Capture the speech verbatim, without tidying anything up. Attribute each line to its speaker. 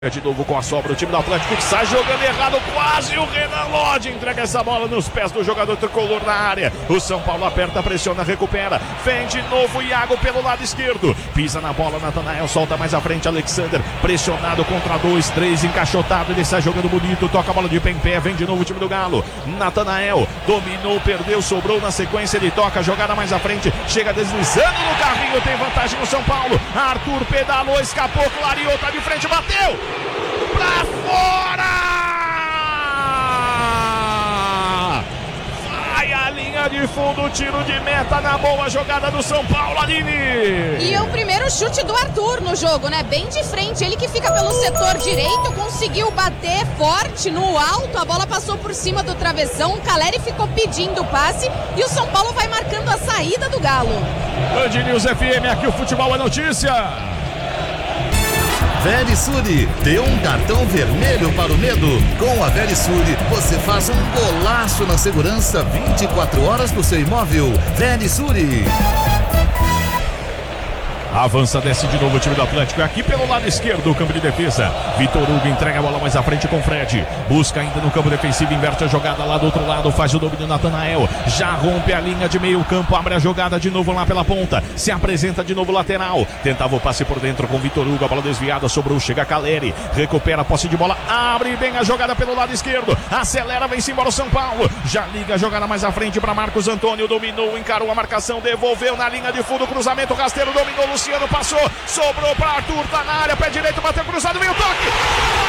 Speaker 1: De novo com a sobra, o time do Atlético que sai jogando errado, quase o Renan Lodge entrega essa bola nos pés do jogador tricolor na área. O São Paulo aperta, pressiona, recupera, vem de novo o Iago pelo lado esquerdo, pisa na bola, Natanael solta mais à frente, Alexander pressionado contra dois, três, encaixotado, ele sai jogando bonito, toca a bola de pé em pé, vem de novo o time do Galo. Natanael dominou, perdeu, sobrou na sequência, ele toca, jogada mais à frente, chega deslizando no carrinho, tem vantagem no São Paulo. Arthur pedalou, escapou, clareou, tá de frente, bateu! Pra fora! Vai a linha de fundo, tiro de meta na boa jogada do São Paulo, Aline!
Speaker 2: E é o primeiro chute do Arthur no jogo, né? Bem de frente, ele que fica pelo setor direito, conseguiu bater forte no alto, a bola passou por cima do travessão, o Caleri ficou pedindo o passe e o São Paulo vai marcando a saída do Galo.
Speaker 1: Band News F M, aqui o futebol é notícia!
Speaker 3: Verisure, dê um cartão vermelho para o medo. Com a Verisure, você faz um golaço na segurança vinte e quatro horas do seu imóvel. Verisure.
Speaker 1: Avança, desce de novo o time do Atlético. Aqui pelo lado esquerdo, o campo de defesa. Vitor Hugo entrega a bola mais à frente com o Fred. Busca ainda no campo defensivo, inverte a jogada lá do outro lado. Faz o domínio Natanael. Já rompe a linha de meio campo, abre a jogada de novo lá pela ponta. Se apresenta de novo lateral. Tentava o passe por dentro com Vitor Hugo. A bola desviada, sobrou, chega Caleri. Recupera a posse de bola, abre bem a jogada pelo lado esquerdo. Acelera, vem-se embora o São Paulo. Já liga a jogada mais à frente para Marcos Antônio. Dominou, encarou a marcação, devolveu na linha de fundo. Cruzamento rasteiro, dominou Luciano, passou, sobrou para Arthur, tá na área, pé direito, bateu cruzado, veio o toque!